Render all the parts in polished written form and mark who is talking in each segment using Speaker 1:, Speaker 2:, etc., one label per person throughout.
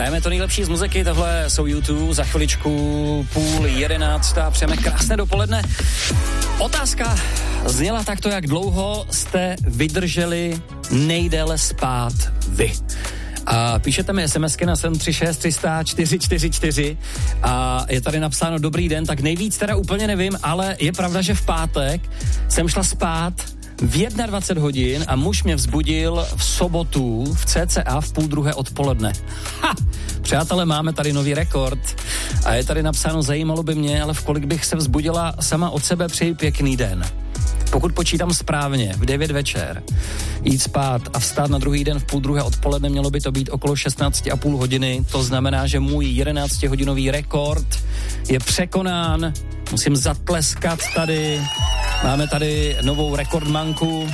Speaker 1: Hrajeme to nejlepší z muziky, tohle jsou YouTube, za chviličku 10:30, přejeme krásné dopoledne. Otázka zněla takto, jak dlouho jste vydrželi nejdéle spát vy. A píšete mi SMSky na 736 300 444 a je tady napsáno dobrý den, tak nejvíc teda úplně nevím, ale je pravda, že v pátek jsem šla spát v 21 hodin a muž mě vzbudil v sobotu v cca v 12:30 odpoledne. Přátelé, máme tady nový rekord a je tady napsáno, zajímalo by mě, ale v kolik bych se vzbudila sama od sebe, přeji pěkný den. Pokud počítám správně, v 9 večer jít spát a vstát na druhý den v 12:30 odpoledne, mělo by to být okolo 16,5 hodiny, to znamená, že můj 11-hodinový rekord je překonán, musím zatleskat tady, máme tady novou rekordmanku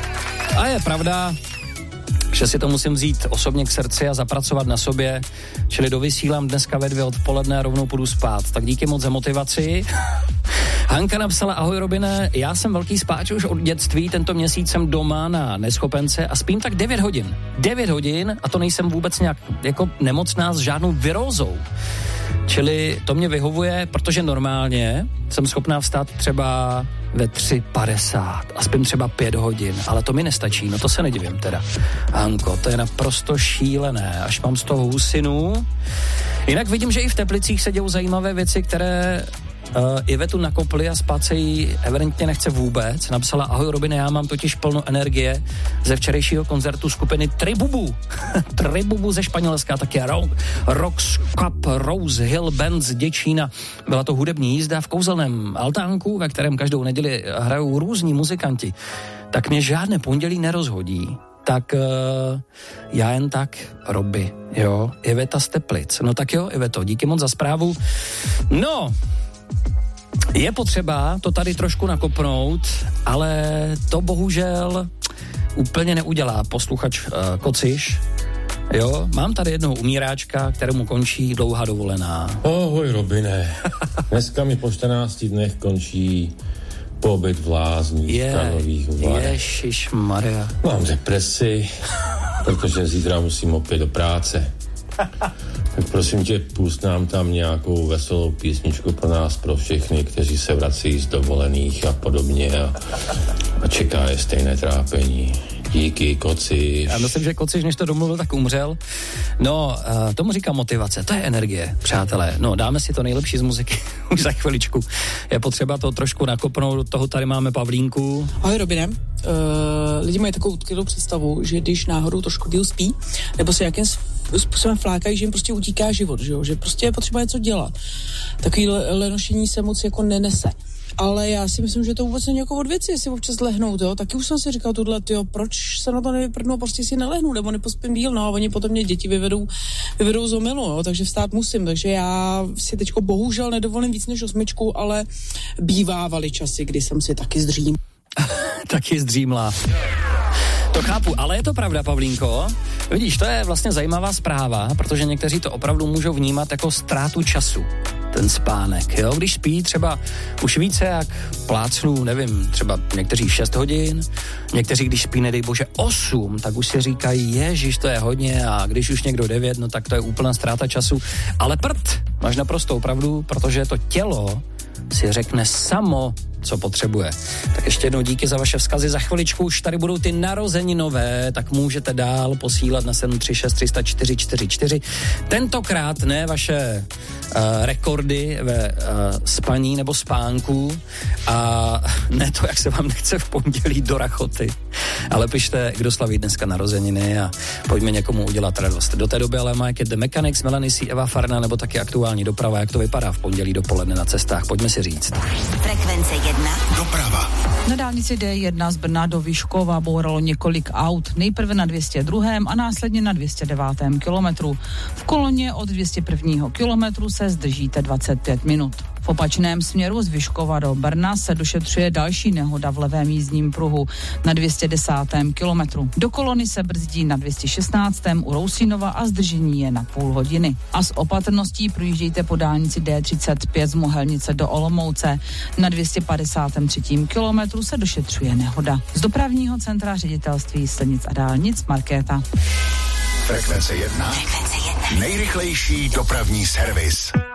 Speaker 1: a je pravda, že si to musím vzít osobně k srdci a zapracovat na sobě, čili dovysílám dneska ve 2 odpoledne a rovnou půjdu spát. Tak díky moc za motivaci. Hanka napsala, ahoj Robine, já jsem velký spáč už od dětství, tento měsíc jsem doma na neschopence a spím tak 9 hodin. 9 hodin a to nejsem vůbec nějak jako nemocná s žádnou virózou. Čili to mě vyhovuje, protože normálně jsem schopná vstát třeba ve 3:50 a spím třeba 5 hodin, ale to mi nestačí, no to se nedivím teda. Hanko, to je naprosto šílené, až mám z toho husinu. Jinak vidím, že i v Teplicích se dějou zajímavé věci, které Ivetu nakopli a spát se jí evidentně nechce vůbec. Napsala, ahoj Robine, já mám totiž plno energie ze včerejšího koncertu skupiny Tribubu. Tribubu ze Španělska, taky Rocks Cup Rose Hill Band z Děčína. Byla to hudební jízda v kouzelném altánku, ve kterém každou neděli hrajou různí muzikanti. Tak mě žádné pondělí nerozhodí. Tak já jen tak, Robi, jo, Iveta z Teplic. No tak jo, Iveto, díky moc za zprávu. No, je potřeba to tady trošku nakopnout, ale to bohužel úplně neudělá posluchač Kociš. Jo, mám tady jednoho umíráčka, kterému končí dlouhá dovolená.
Speaker 2: Ahoj Robine, dneska mi po 14 dnech končí pobyt v lázních v Karlových Varech.
Speaker 1: Ježišmarja.
Speaker 2: Mám depresi, protože zítra musím opět do práce. Tak prosím tě, pust nám tam nějakou veselou písničku pro nás, pro všechny, kteří se vrací z dovolených a podobně a čeká je stejné trápení. Díky, Kociš.
Speaker 1: Já myslím, že Kociš, než to domluvil, tak umřel. No, tomu říkám motivace, to je energie, přátelé. No, dáme si to nejlepší z muziky už za chviličku. Je potřeba to trošku nakopnout, do toho tady máme Pavlínku.
Speaker 3: Ahoj Robine, lidi mají takovou představu, že když náhodou trošku díl spí, nebo se jakým způsobem flákají, že jim prostě utíká život, že prostě je potřeba něco dělat. Takový lenošení se moc jako nenese. Ale já si myslím, že to vůbec není jako od věci, jestli občas lehnout, jo. Taky už jsem si říkal tohle, proč se na to nevyprdnu, prostě si nelehnu, nebo nepospím díl, no a oni potom mě děti vyvedou z omylu, jo, takže vstát musím, takže já si teďko bohužel nedovolím víc než 8, ale bývávaly časy, kdy jsem si taky zdřím.
Speaker 1: Taky zdřímla. To chápu, ale je to pravda, Pavlínko. Vidíš, to je vlastně zajímavá zpráva, protože někteří to opravdu můžou vnímat jako ztrátu času, ten spánek, jo. Když spí třeba už více jak plácnu, nevím, třeba někteří 6 hodin, někteří, když spí, nedej bože, 8, tak už si říkají, ježiš, to je hodně a když už někdo 9, no tak to je úplná ztráta času. Ale máš naprostou pravdu, protože to tělo si řekne samo, co potřebuje. Tak ještě jednou díky za vaše vzkazy. Za chviličku už tady budou ty narozeninové, tak můžete dál posílat na 736 300 444. Tentokrát ne vaše rekordy ve spaní nebo spánku a ne to, jak se vám nechce v pondělí do rachoty, ale pište, kdo slaví dneska narozeniny a pojďme někomu udělat radost. Do té doby ale Mike The Mechanics, Melanie C, Eva Farna nebo taky aktuální doprava, jak to vypadá v pondělí dopoledne na cestách. Pojďme si říct.
Speaker 4: Frekvence 1.
Speaker 5: Doprava.
Speaker 6: Na dálnici D1 z Brna do Vyškova bouralo několik aut. Nejprve na 202. a následně na 209. kilometru. V koloně od 201. kilometru se zdržíte 25 minut. V opačném směru z Vyškova do Brna se došetřuje další nehoda v levém jízdním pruhu na 210. kilometru. Do kolony se brzdí na 216. u Rousínova a zdržení je na půl hodiny. A s opatrností projíždějte po dálnici D35 z Mohelnice do Olomouce. Na 253. kilometru se došetřuje nehoda. Z dopravního centra Ředitelství silnic a dálnic Markéta.
Speaker 5: Frekvence 1.
Speaker 4: Frekvence 1. Nejrychlejší dopravní servis.